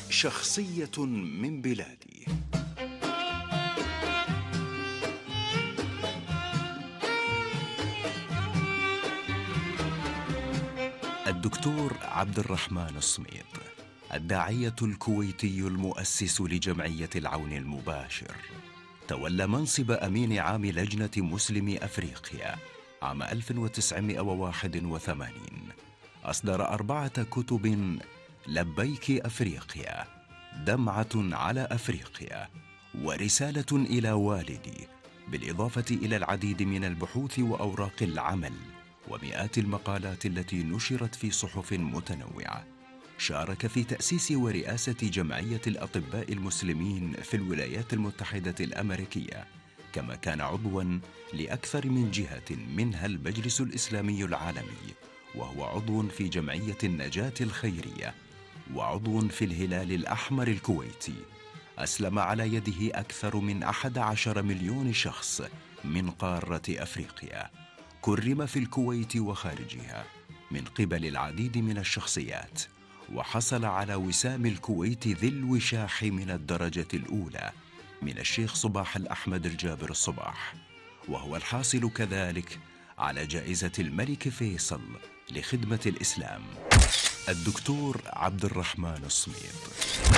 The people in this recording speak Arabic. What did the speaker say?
شخصية من بلادي. الدكتور عبد الرحمن الصميط، الداعية الكويتي المؤسس لجمعية العون المباشر، تولى منصب أمين عام لجنة مسلمي أفريقيا عام 1981. أصدر 4 كتب: لبيك أفريقيا، دمعة على أفريقيا، ورسالة إلى والدي، بالإضافة إلى العديد من البحوث وأوراق العمل ومئات المقالات التي نشرت في صحف متنوعة. شارك في تأسيس ورئاسة جمعية الأطباء المسلمين في الولايات المتحدة الأمريكية، كما كان عضواً لأكثر من جهة منها المجلس الإسلامي العالمي، وهو عضو في جمعية النجاة الخيرية، وعضو في الهلال الأحمر الكويتي. أسلم على يده أكثر من 11 مليون شخص من قارة أفريقيا. كرم في الكويت وخارجها من قبل العديد من الشخصيات، وحصل على وسام الكويت ذي الوشاح من الدرجة الأولى من الشيخ صباح الأحمد الجابر الصباح، وهو الحاصل كذلك على جائزة الملك فيصل لخدمة الإسلام. الدكتور عبد الرحمن الصميط.